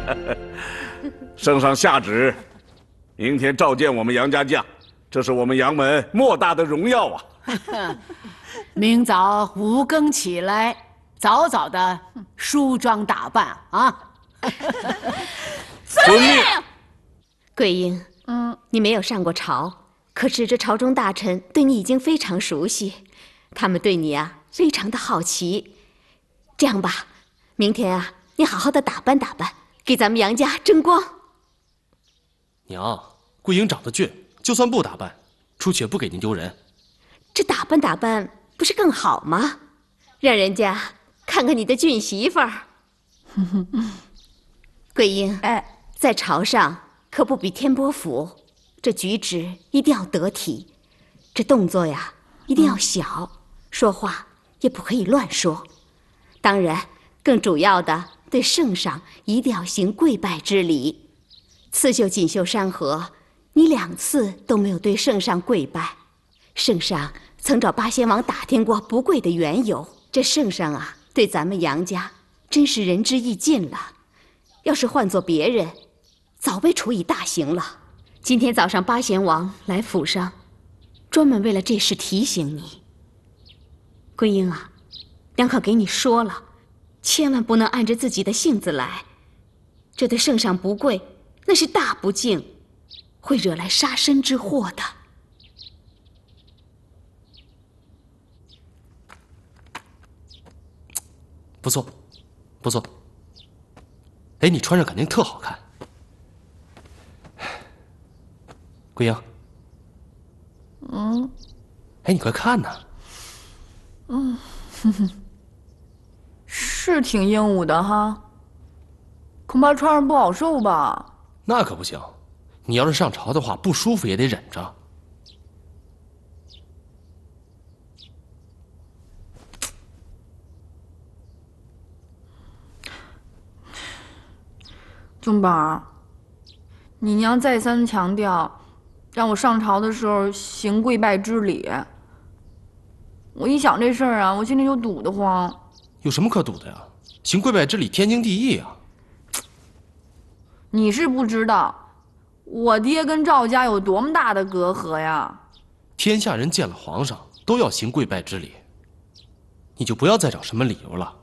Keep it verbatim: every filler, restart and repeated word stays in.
圣上下旨，明天召见我们杨家将，这是我们杨门莫大的荣耀啊！ 明早五更起来，早早的梳妆打扮啊！ 遵命。 桂英，嗯，你没有上过朝，可是这朝中大臣对你已经非常熟悉，他们对你啊非常的好奇。这样吧，明天啊，你好好的打扮打扮，给咱们杨家争光。 娘，桂英长得俊，就算不打扮，出去也不给您丢人。 这打扮打扮不是更好吗？让人家看看你的俊媳妇儿。桂英，哎，在朝上可不比天波府，这举止一定要得体，这动作呀一定要小，嗯、说话也不可以乱说。当然，更主要的，对圣上一定要行跪拜之礼。刺绣锦绣山河，你两次都没有对圣上跪拜，圣上曾找八仙王打听过不跪的缘由。这圣上啊，对咱们杨家真是仁至义尽了。要是换做别人，早被处以大刑了。今天早上八贤王来府上，专门为了这事提醒你。桂英啊，娘可给你说了，千万不能按着自己的性子来，这对圣上不跪，那是大不敬，会惹来杀身之祸的。 不错，不错。哎，你穿上肯定特好看。桂英， 嗯， 哎，你快看呐。 嗯，哼哼，是挺英武的哈，恐怕穿上不好受吧？ 那可不行，你要是上朝的话，不舒服也得忍着。 宗宝，你娘再三强调，让我上朝的时候行跪拜之礼。我一想这事儿啊，我心里就堵得慌。 有什么可堵的呀？行跪拜之礼天经地义啊。 你是不知道，我爹跟赵家有多么大的隔阂呀。 天下人见了皇上都要行跪拜之礼，你就不要再找什么理由了。